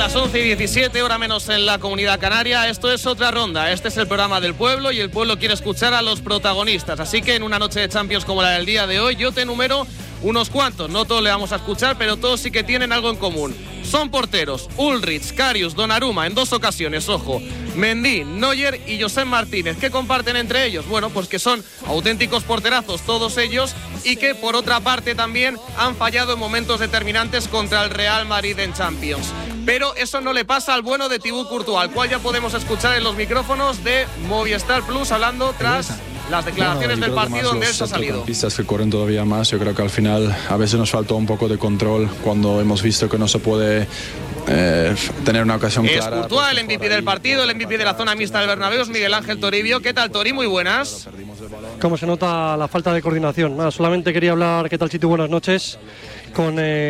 las 11:17, hora menos en la Comunidad Canaria. Esto es Otra Ronda. Este es el programa del pueblo y el pueblo quiere escuchar a los protagonistas. Así que en una noche de Champions como la del día de hoy, yo te enumero unos cuantos. No todos le vamos a escuchar, pero todos sí que tienen algo en común. Son porteros: Ulrich, Karius, Donnarumma en 2 ocasiones, ojo, Mendy, Neuer y Josep Martínez. ¿Qué comparten entre ellos? Bueno, pues que son auténticos porterazos todos ellos y que por otra parte también han fallado en momentos determinantes contra el Real Madrid en Champions. Pero eso no le pasa al bueno de Thibaut Courtois, al cual ya podemos escuchar en los micrófonos de Movistar Plus hablando tras las declaraciones del partido donde él se ha salido. Pistas que corren todavía más. Yo creo que al final a veces nos faltó un poco de control cuando hemos visto que no se puede tener una ocasión clara. Es Courtois el MVP del partido, el MVP de la zona mixta del Bernabéu, es Miguel Ángel Toribio. ¿Qué tal, Tori? Muy buenas. ¿Cómo se nota la falta de coordinación? Nada, solamente quería hablar, ¿qué tal, Chitu? Buenas noches. Con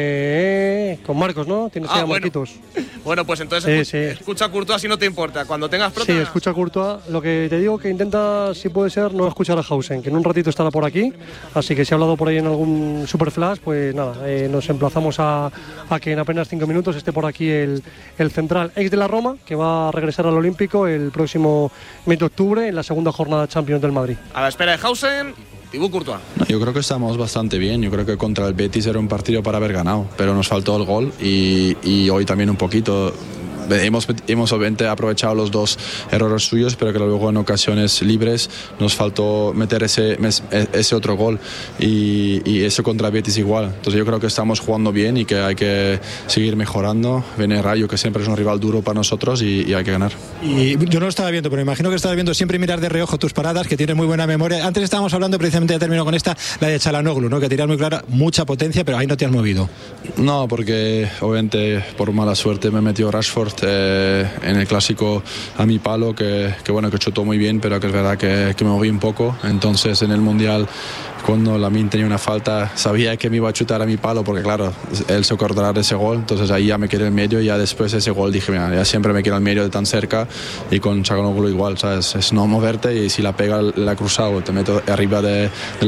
Marcos, ¿no? Tienes que Marquitos. Bueno, pues entonces escucha a Courtois si no te importa. Cuando tengas pronto. Sí, escucha a Courtois. Lo que te digo que intenta, si puede ser, no escuchar a Hausen, que en un ratito estará por aquí. Así que si ha hablado por ahí en algún superflash, pues nada, nos emplazamos a que en apenas 5 minutos esté por aquí el central ex de la Roma, que va a regresar al Olímpico el próximo mes de octubre en la segunda jornada de Champions del Madrid. A la espera de Hausen, Thibaut Courtois. Yo creo que estamos bastante bien. Yo creo que contra el Betis era un partido para haber ganado, pero nos faltó el gol y hoy también un poquito. Hemos obviamente aprovechado los 2 errores suyos, pero que luego en ocasiones libres nos faltó meter ese otro gol y eso contra Betis igual. Entonces yo creo que estamos jugando bien y que hay que seguir mejorando. Viene Rayo, que siempre es un rival duro para nosotros y hay que ganar. Y yo no lo estaba viendo, pero me imagino que estabas viendo siempre mirar de reojo tus paradas, que tienes muy buena memoria. Antes estábamos hablando, precisamente ya termino con esta, la de Çalhanoğlu, ¿no? Que tiras muy clara, mucha potencia, pero ahí no te has movido. No, porque obviamente por mala suerte me metió Rashford en el clásico a mi palo, que bueno, que chutó muy bien, pero que es verdad que me moví un poco. Entonces en el Mundial, cuando Lamine tenía una falta, sabía que me iba a chutar a mi palo, porque claro, él se acordará de ese gol. Entonces ahí ya me quedé en medio y ya después de ese gol dije, mira, ya siempre me quedo en medio de tan cerca. Y con Çalhanoğlu igual, ¿sabes? Es no moverte y si la pega, la ha cruzado, te meto arriba de